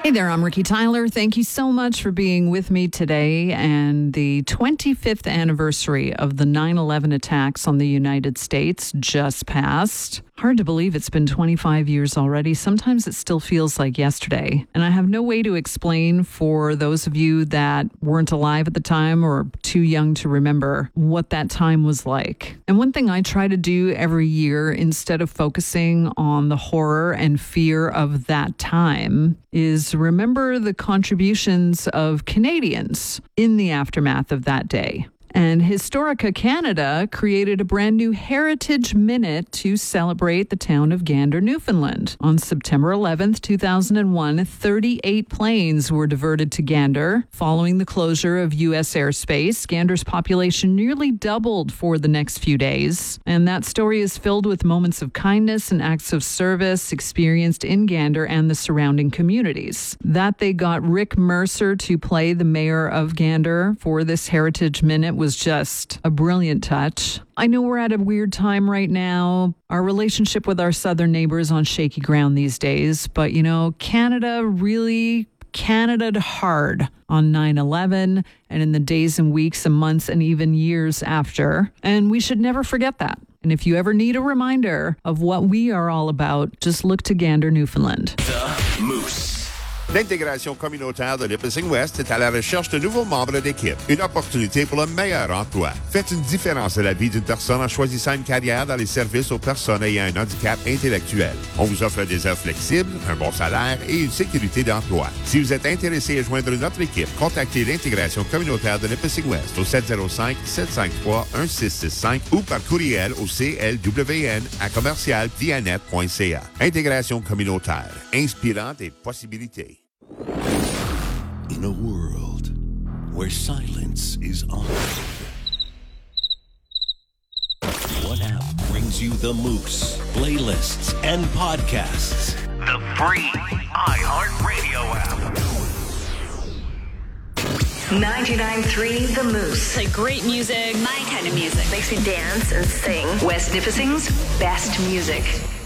Hey there, I'm Ricky Tyler. Thank you so much for being with me today. And the 25th anniversary of the 9/11 attacks on the United States just passed. Hard to believe it's been 25 years already. Sometimes it still feels like yesterday. And I have no way to explain for those of you that weren't alive at the time or too young to remember what that time was like. And one thing I try to do every year, instead of focusing on the horror and fear of that time, is remember the contributions of Canadians in the aftermath of that day. And Historica Canada created a brand new Heritage Minute to celebrate the town of Gander, Newfoundland. On September 11th, 2001, 38 planes were diverted to Gander. Following the closure of U.S. airspace, Gander's population nearly doubled for the next few days. And that story is filled with moments of kindness and acts of service experienced in Gander and the surrounding communities. That they got Rick Mercer to play the mayor of Gander for this Heritage Minute was just a brilliant touch. I know we're at a weird time right now. Our relationship with our southern neighbors on shaky ground these days. But, you know, Canada really Canada'd hard on 9/11 and in the days and weeks and months and even years after. And we should never forget that. And if you ever need a reminder of what we are all about, just look to Gander, Newfoundland. The Moose. L'intégration communautaire de Nipissing-Ouest est à la recherche de nouveaux membres d'équipe. Une opportunité pour le meilleur emploi. Faites une différence à la vie d'une personne en choisissant une carrière dans les services aux personnes ayant un handicap intellectuel. On vous offre des heures flexibles, un bon salaire et une sécurité d'emploi. Si vous êtes intéressé à joindre notre équipe, contactez l'intégration communautaire de Nipissing-Ouest au 705-753-1665 ou par courriel au clwn@commercialvianet.ca. Intégration communautaire, inspirant des possibilités. In a world where silence is honored, what app brings you the Moose, playlists, and podcasts? The free iHeartRadio app. 99.3 The Moose. Like great music. My kind of music. Makes me dance and sing. West Nipissing's best music.